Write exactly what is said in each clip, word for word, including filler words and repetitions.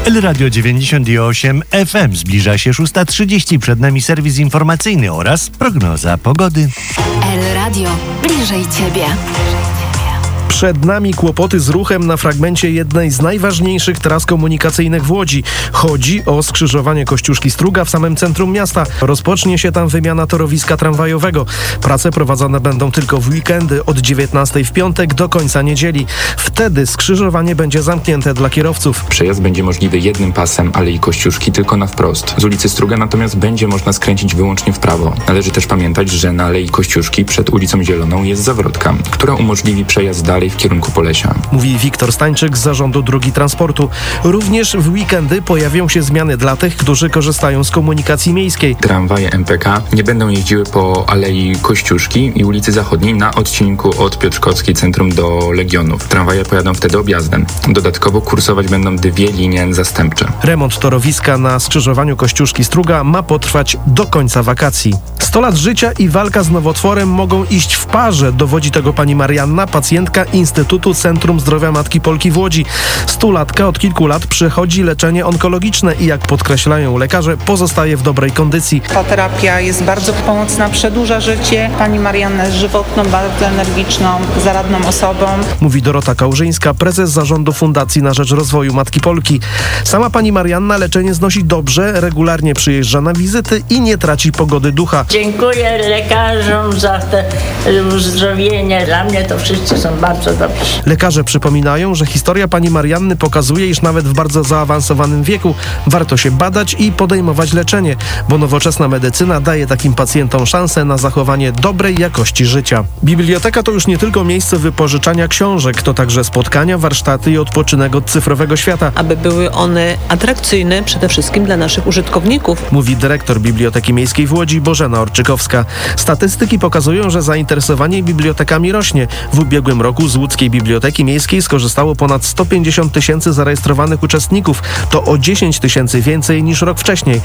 El Radio dziewięćdziesiąt osiem F M. Zbliża się szósta trzydzieści. Przed nami serwis informacyjny oraz prognoza pogody. El Radio. Bliżej Ciebie. Przed nami kłopoty z ruchem na fragmencie jednej z najważniejszych tras komunikacyjnych w Łodzi. Chodzi o skrzyżowanie Kościuszki-Struga w samym centrum miasta. Rozpocznie się tam wymiana torowiska tramwajowego. Prace prowadzone będą tylko w weekendy od dziewiętnastej w piątek do końca niedzieli. Wtedy skrzyżowanie będzie zamknięte dla kierowców. Przejazd będzie możliwy jednym pasem Alei Kościuszki tylko na wprost. Z ulicy Struga natomiast będzie można skręcić wyłącznie w prawo. Należy też pamiętać, że na Alei Kościuszki przed ulicą Zieloną jest zawrotka, która umożliwi przejazd dalej w kierunku Polesia. Mówi Wiktor Stańczyk z Zarządu Dróg i Transportu. Również w weekendy pojawią się zmiany dla tych, którzy korzystają z komunikacji miejskiej. Tramwaje M P K nie będą jeździły po Alei Kościuszki i ulicy Zachodniej na odcinku od Piotrkowskiej Centrum do Legionów. Tramwaje pojadą wtedy objazdem. Dodatkowo kursować będą dwie linie zastępcze. Remont torowiska na skrzyżowaniu Kościuszki-Struga ma potrwać do końca wakacji. sto lat życia i walka z nowotworem mogą iść w parze, dowodzi tego pani Marianna, pacjentka Instytutu Centrum Zdrowia Matki Polki w Łodzi. Stulatka od kilku lat przechodzi leczenie onkologiczne i jak podkreślają lekarze, pozostaje w dobrej kondycji. Ta terapia jest bardzo pomocna, przedłuża życie. Pani Marianna jest żywotną, bardzo energiczną, zaradną osobą. Mówi Dorota Kałużyńska, prezes zarządu Fundacji na Rzecz Rozwoju Matki Polki. Sama pani Marianna leczenie znosi dobrze, regularnie przyjeżdża na wizyty i nie traci pogody ducha. Dziękuję lekarzom za te uzdrowienie. Dla mnie to wszyscy są bardzo dobrzy. Lekarze przypominają, że historia pani Marianny pokazuje, iż nawet w bardzo zaawansowanym wieku warto się badać i podejmować leczenie, bo nowoczesna medycyna daje takim pacjentom szansę na zachowanie dobrej jakości życia. Biblioteka to już nie tylko miejsce wypożyczania książek, to także spotkania, warsztaty i odpoczynek od cyfrowego świata. Aby były one atrakcyjne przede wszystkim dla naszych użytkowników. Mówi dyrektor Biblioteki Miejskiej w Łodzi Bożena Orczykowska. Statystyki pokazują, że zainteresowanie bibliotekami rośnie. W ubiegłym roku z Łódzkiej Biblioteki Miejskiej skorzystało ponad sto pięćdziesiąt tysięcy zarejestrowanych uczestników. To o dziesięć tysięcy więcej niż rok wcześniej.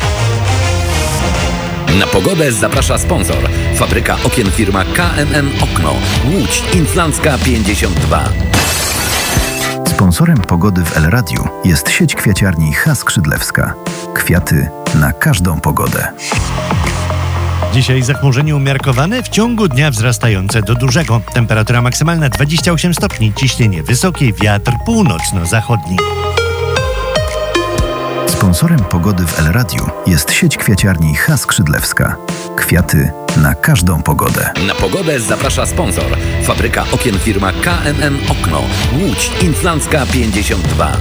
Na pogodę zaprasza sponsor. Fabryka okien firma K M M Okno. Łódź Inflancka pięćdziesiąt dwa. Sponsorem pogody w El Radiu jest sieć kwiaciarni H. Skrzydlewska. Kwiaty na każdą pogodę. Dzisiaj zachmurzenie umiarkowane, w ciągu dnia wzrastające do dużego. Temperatura maksymalna dwadzieścia osiem stopni, ciśnienie wysokie, wiatr północno-zachodni. Sponsorem pogody w El Radiu jest sieć kwiaciarni H. Skrzydlewska. Kwiaty na każdą pogodę. Na pogodę zaprasza sponsor. Fabryka okien firma K M M Okno. Łódź Inflancka pięćdziesiąt dwa.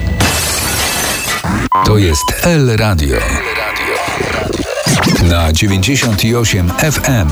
To jest El Radio. Na dziewięćdziesiąt osiem F M.